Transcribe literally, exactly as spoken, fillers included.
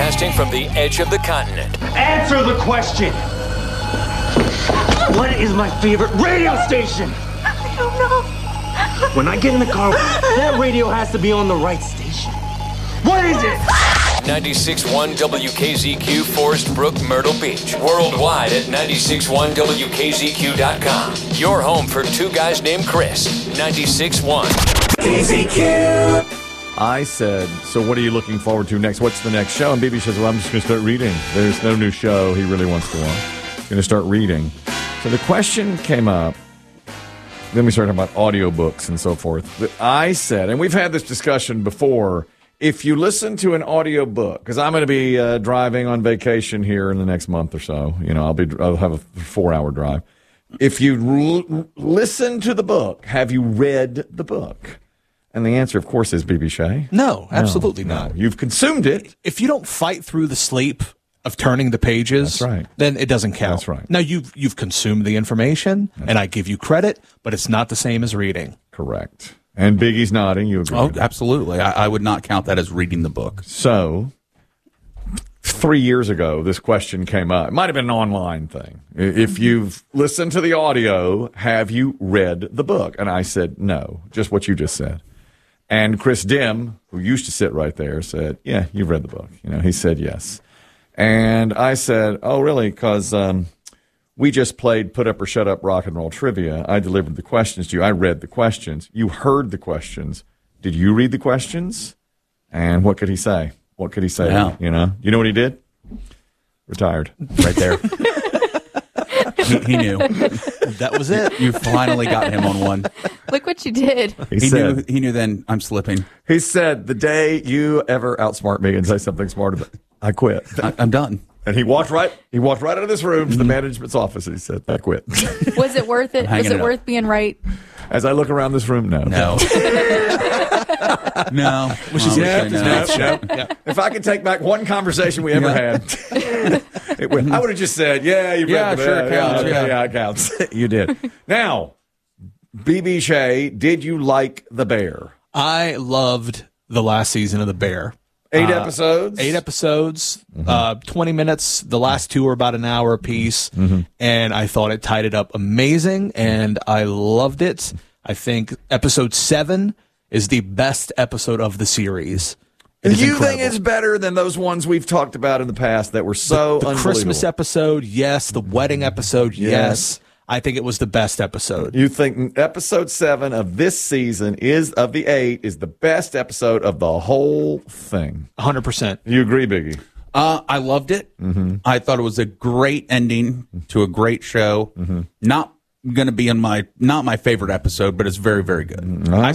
broadcasting from the edge of the continent. Answer the question. What is my favorite radio station? I don't know. When I get in the car, that radio has to be on the right station. What is it? ninety-six point one W K Z Q, Forest Brook, Myrtle Beach. Worldwide at ninety-six point one W K Z Q dot com. Your home for two guys named Chris. ninety-six point one K Z Q. I said, so what are you looking forward to next? What's the next show? And B B says, well, I'm just going to start reading. There's no new show he really wants to watch. He's going to start reading. So the question came up. Then we started talking about audiobooks and so forth. But I said, and we've had this discussion before, if you listen to an audiobook, because I'm going to be uh, driving on vacation here in the next month or so. You know, I'll be I'll have a four-hour drive. If you l- listen to the book, have you read the book? And the answer, of course, is B B Shea. No, absolutely no, not. No. You've consumed it. If you don't fight through the sleep of turning the pages, That's right. then it doesn't count. That's right. Now, you've, you've consumed the information, That's and I give you credit, but it's not the same as reading. Correct. And Biggie's nodding. You agree? Oh, absolutely. I, I would not count that as reading the book. So, three years ago, this question came up. It might have been an online thing. If you've listened to the audio, have you read the book? And I said, no, just what you just said. And Chris Dim, who used to sit right there, said, yeah, you've read the book. You know, he said yes. And I said, oh, really? Because um, we just played Put Up or Shut Up Rock and Roll Trivia. I delivered the questions to you. I read the questions. You heard the questions. Did you read the questions? And what could he say? What could he say? Yeah. You know? You know what he did? Retired. Right there. he, he knew. That was it. You finally got him on one. Look what you did. He, He said, knew. He knew. Then I'm slipping. he said, the day you ever outsmart me and say something smart about I quit. I, I'm done. And he walked right He walked right out of this room to the management's office and he said, I quit. Was it worth it? Was hanging it it worth up. being right? As I look around this room, no. No. no. Which is Well, Yeah, I would say no, no. no. If I could take back one conversation we ever Yeah. had, it would, I would have just said, yeah, you read Yeah, the sure, yeah, it counts, yeah, yeah. yeah, it counts. You did. Now, B B Shea, did you like The Bear? I loved the last season of The Bear. Eight Uh, episodes? Eight episodes, uh, twenty minutes. The last two were about an hour apiece. Mm-hmm. And I thought it tied it up amazing, and I loved it. I think episode seven is the best episode of the series. It And is you incredible. think it's better than those ones we've talked about in the past that were so the unbelievable? Christmas episode, yes. The wedding episode, yes. Yes. I think it was the best episode. You think episode seven of this season is of the eight is the best episode of the whole thing? one hundred percent. You agree, Biggie? Uh, I loved it. Mm-hmm. I thought it was a great ending to a great show. Mm-hmm. Not going to be in my not my favorite episode, but it's very, very good. Mm-hmm. I